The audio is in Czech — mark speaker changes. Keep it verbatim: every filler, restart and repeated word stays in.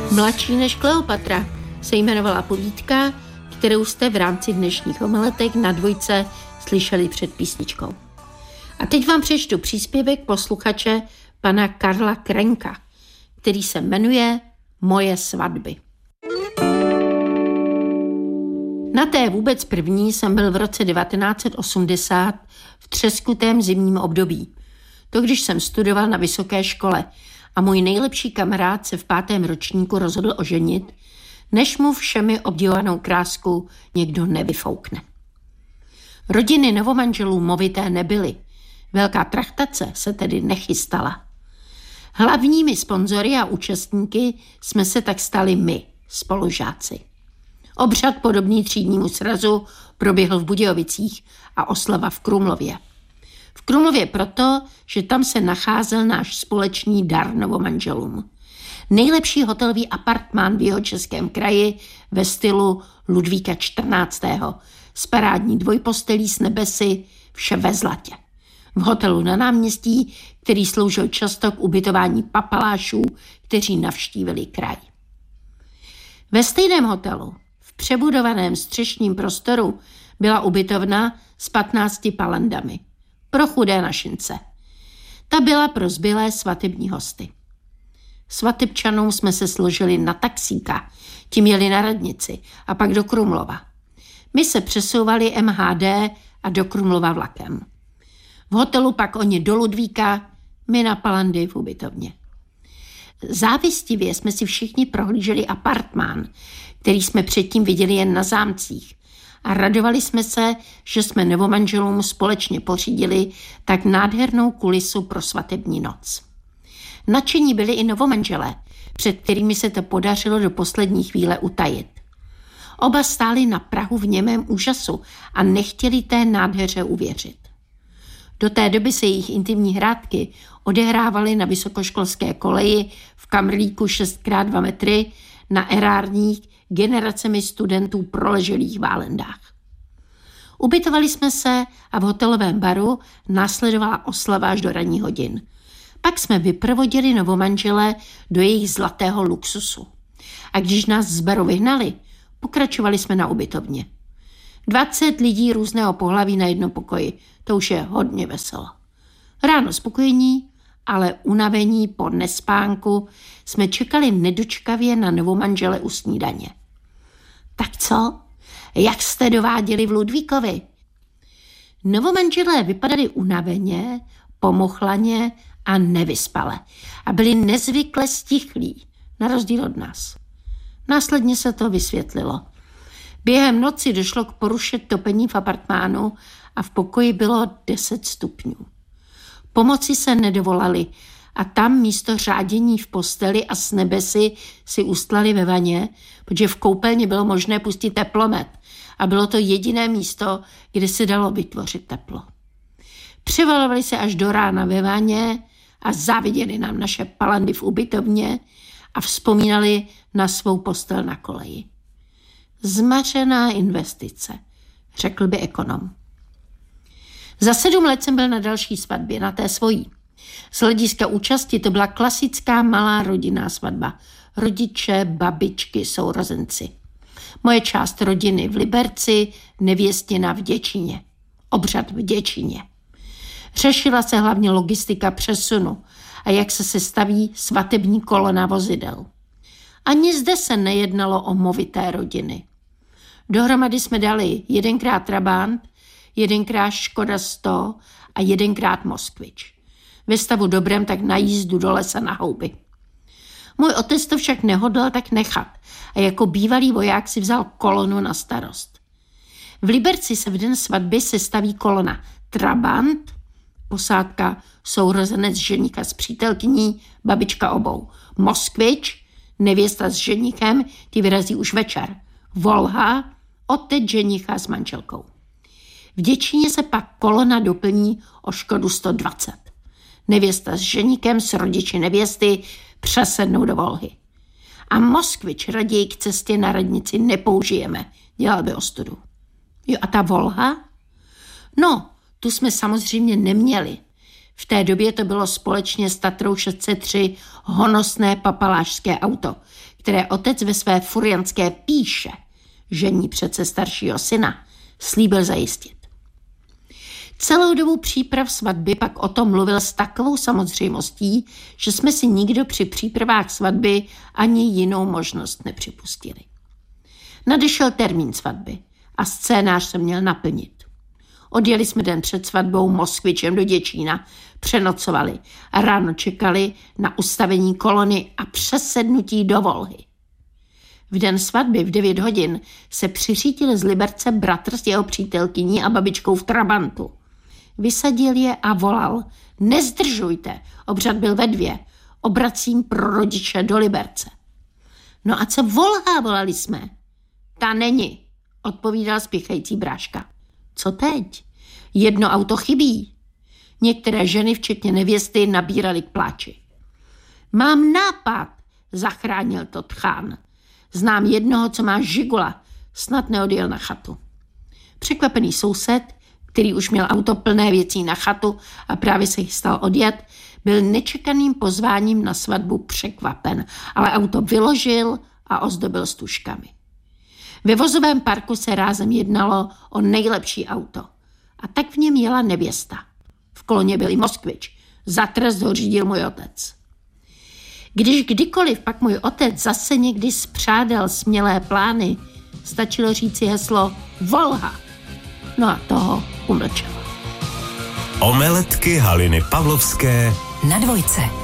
Speaker 1: Mladší než Kleopatra se jmenovala povídka, kterou jste v rámci dnešních omeletek na Dvojce slyšeli před písničkou. A teď vám přečtu příspěvek posluchače pana Karla Krenka, který se jmenuje Moje svatby. Na té vůbec první jsem byl v roce devatenáct set osmdesát v třeskutém zimním období. To když jsem studoval na vysoké škole a můj nejlepší kamarád se v pátém ročníku rozhodl oženit, než mu všemi obdivovanou krásku někdo nevyfoukne. Rodiny novomanželů movité nebyly. Velká trachtace se tedy nechystala. Hlavními sponzory a účastníky jsme se tak stali my, spolužáci. Obřad podobný třídnímu srazu proběhl v Budějovicích a oslava v Krumlově. V Krumlově proto, že tam se nacházel náš společný dar novomanželům. Nejlepší hotelový apartmán v Jihočeském kraji ve stylu Ludvíka čtrnáctého s parádní dvojpostelí s nebesy, vše ve zlatě. V hotelu na náměstí, který sloužil často k ubytování papalášů, kteří navštívili kraj. Ve stejném hotelu, v přebudovaném střešním prostoru, byla ubytovna s patnácti palandami. Pro chudé našince. Ta byla pro zbylé svatební hosty. Svatebčanům jsme se složili na taxíka, tím jeli na radnici a pak do Krumlova. My se přesouvali M H D a do Krumlova vlakem. V hotelu pak oni do Ludvíka, my na palandy v ubytovně. Závistivě jsme si všichni prohlíželi apartmán, který jsme předtím viděli jen na zámcích, a radovali jsme se, že jsme novomanželům společně pořídili tak nádhernou kulisu pro svatební noc. Nadšení byli i novomanželé, před kterými se to podařilo do poslední chvíle utajit. Oba stáli na prahu v němém úžasu a nechtěli té nádheře uvěřit. Do té doby se jejich intimní hrátky odehrávaly na vysokoškolské koleji v kamrlíku šest krát dva metry na erárních generacemi studentů proleželých válendách. Ubytovali jsme se a v hotelovém baru následovala oslava až do ranních hodin. Pak jsme vyprovodili novomanžele do jejich zlatého luxusu. A když nás z baru vyhnali, pokračovali jsme na ubytovně. Dvacet lidí různého pohlaví na jednom pokoji, to už je hodně veselo. Ráno spokojení, ale unavení po nespánku jsme čekali nedočkavě na novomanžele u snídaně. Tak co? Jak jste dováděli v Ludvíkovi? Novomanželé vypadali unaveně, pomochlaně a nevyspale a byli nezvykle stichlí, na rozdíl od nás. Následně se to vysvětlilo. Během noci došlo k poruše topení v apartmánu a v pokoji bylo deset stupňů. Pomoci se nedovolali a tam místo řádění v posteli a s nebesy si ustlali ve vaně, protože v koupelně bylo možné pustit teplomet a bylo to jediné místo, kde se dalo vytvořit teplo. Přivalovali se až do rána ve vaně a záviděli nám naše palandy v ubytovně a vzpomínali na svou postel na koleji. Zmařená investice, řekl by ekonom. Za sedm let jsem byl na další svatbě, na té svojí. Z hlediska účasti to byla klasická malá rodinná svatba. Rodiče, babičky, sourozenci. Moje část rodiny v Liberci, nevěstina v Děčíně. Obřad v Děčíně. Řešila se hlavně logistika přesunu a jak se sestaví svatební kolona vozidel. Ani zde se nejednalo o movité rodiny. Dohromady jsme dali jedenkrát Trabant, jedenkrát Škoda sto a jedenkrát Moskvič. Ve stavu dobrém tak na jízdu do lesa na houby. Můj otec to však nehodlal tak nechat a jako bývalý voják si vzal kolonu na starost. V Liberci se v den svatby sestaví kolona Trabant, posádka sourozenec ženíka s přítelkyní, babička obou. Moskvič, nevěsta s ženichem, ty vyrazí už večer. Volha, otec ženicha s manželkou. V Děčíně se pak kolona doplní o Škodu sto dvacet. Nevěsta s ženíkem s rodiči nevěsty přesednou do Volhy. A Moskvič raději k cestě na radnici nepoužijeme, dělal by ostudu. Jo a ta Volha? No, tu jsme samozřejmě neměli. V té době to bylo společně s Tatrou šest set tři honosné papalášské auto, které otec ve své furianské píše, žení přece staršího syna, slíbil zajistit. Celou dobu příprav svatby pak o tom mluvil s takovou samozřejmostí, že jsme si nikdo při přípravách svatby ani jinou možnost nepřipustili. Nadešel termín svatby a scénář se měl naplnit. Odjeli jsme den před svatbou Moskvičem do Děčína, přenocovali a ráno čekali na ustavení kolony a přesednutí do Volhy. V den svatby v devět hodin se přiřítil z Liberce bratr s jeho přítelkyní a babičkou v trabantu. Vysadil je a volal: nezdržujte, obřad byl ve dvě, obracím pro rodiče do Liberce. No a co Volha, volali jsme. Ta není, odpovídal spěchající bráška. Co teď? Jedno auto chybí. Některé ženy, včetně nevěsty, nabírali k pláči. Mám nápad, zachránil to tchán. Znám jednoho, co má žigula, snad neodjel na chatu. Překvapený soused, který už měl auto plné věcí na chatu a právě se chystal odjet, byl nečekaným pozváním na svatbu překvapen, ale auto vyložil a ozdobil stužkami. Ve vozovém parku se rázem jednalo o nejlepší auto. A tak v něm jela nevěsta. V koloně byl i Moskvič. Za trest ho řídil můj otec. Když kdykoliv pak můj otec zase někdy spřádal smělé plány, stačilo říci heslo Volha. No a toho umlčel.
Speaker 2: Omeletky Haliny Pavlovské
Speaker 3: na dvojce.